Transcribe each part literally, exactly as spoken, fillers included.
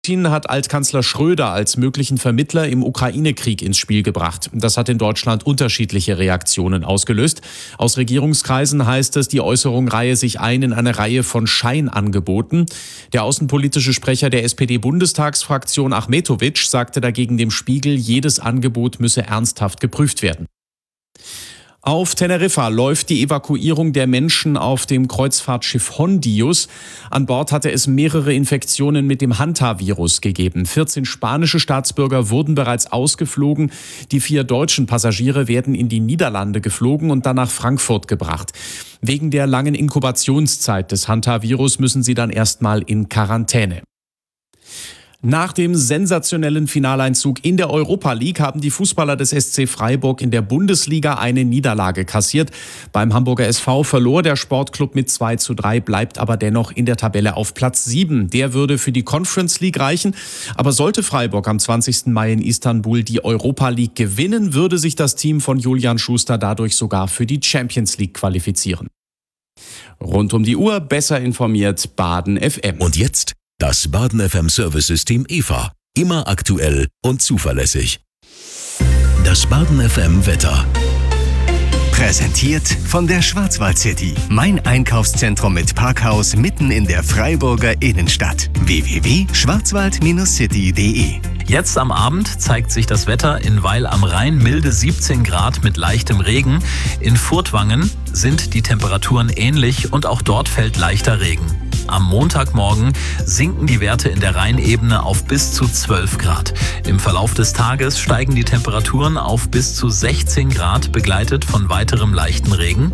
Putin hat Altkanzler Schröder als möglichen Vermittler im Ukraine-Krieg ins Spiel gebracht. Das hat in Deutschland unterschiedliche Reaktionen ausgelöst. Aus Regierungskreisen heißt es, die Äußerung reihe sich ein in eine Reihe von Scheinangeboten. Der außenpolitische Sprecher der S P D-Bundestagsfraktion Achmetowitsch sagte dagegen dem Spiegel, jedes Angebot müsse ernsthaft geprüft werden. Auf Teneriffa läuft die Evakuierung der Menschen auf dem Kreuzfahrtschiff Hondius. An Bord hatte es mehrere Infektionen mit dem Hantavirus gegeben. vierzehn spanische Staatsbürger wurden bereits ausgeflogen. Die vier deutschen Passagiere werden in die Niederlande geflogen und dann nach Frankfurt gebracht. Wegen der langen Inkubationszeit des Hantavirus müssen sie dann erstmal in Quarantäne. Nach dem sensationellen Finaleinzug in der Europa League haben die Fußballer des S C Freiburg in der Bundesliga eine Niederlage kassiert. Beim Hamburger S V verlor der Sportclub mit zwei zu drei, bleibt aber dennoch in der Tabelle auf Platz sieben. Der würde für die Conference League reichen. Aber sollte Freiburg am zwanzigsten Mai in Istanbul die Europa League gewinnen, würde sich das Team von Julian Schuster dadurch sogar für die Champions League qualifizieren. Rund um die Uhr besser informiert Baden F M. Und jetzt das Baden F M Service-System E V A. Immer aktuell und zuverlässig. Das Baden F M Wetter. Präsentiert von der Schwarzwald City. Mein Einkaufszentrum mit Parkhaus mitten in der Freiburger Innenstadt. w w w punkt schwarzwald city punkt d e. Jetzt am Abend zeigt sich das Wetter in Weil am Rhein milde siebzehn Grad mit leichtem Regen. In Furtwangen sind die Temperaturen ähnlich und auch dort fällt leichter Regen. Am Montagmorgen sinken die Werte in der Rheinebene auf bis zu zwölf Grad. Im Verlauf des Tages steigen die Temperaturen auf bis zu sechzehn Grad, begleitet von weiterem leichten Regen.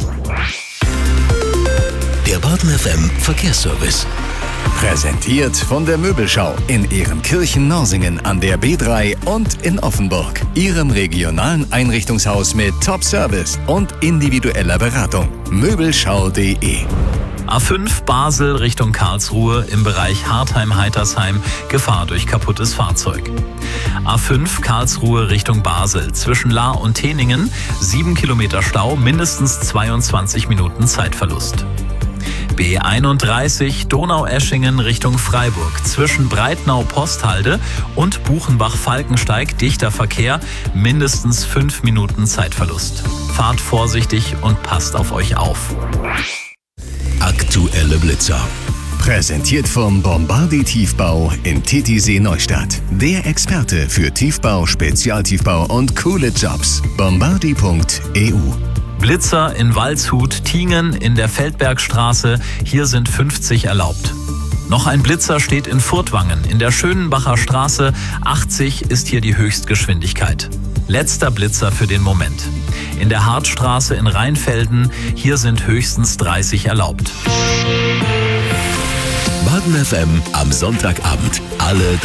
Der Baden F M Verkehrsservice. Präsentiert von der Möbelschau in Ehrenkirchen-Norsingen an der B drei und in Offenburg. Ihrem regionalen Einrichtungshaus mit Top-Service und individueller Beratung. Möbelschau punkt d e. A fünf Basel Richtung Karlsruhe im Bereich Hartheim-Heitersheim, Gefahr durch kaputtes Fahrzeug. A fünf Karlsruhe Richtung Basel zwischen Lahr und Teningen, sieben Kilometer Stau, mindestens zweiundzwanzig Minuten Zeitverlust. B einunddreißig Donaueschingen Richtung Freiburg zwischen Breitnau-Posthalde und Buchenbach-Falkensteig dichter Verkehr, mindestens fünf Minuten Zeitverlust. Fahrt vorsichtig und passt auf euch auf. Aktuelle Blitzer. Präsentiert vom Bombardi Tiefbau in Titisee Neustadt. Der Experte für Tiefbau, Spezialtiefbau und coole Jobs. bombardi punkt e u. Blitzer in Waldshut, Tingen in der Feldbergstraße. Hier sind fünfzig erlaubt. Noch ein Blitzer steht in Furtwangen. In der Schönenbacher Straße achtzig ist hier die Höchstgeschwindigkeit. Letzter Blitzer für den Moment. In der Hartstraße in Rheinfelden, hier sind höchstens dreißig erlaubt. Baden F M am Sonntagabend. Alle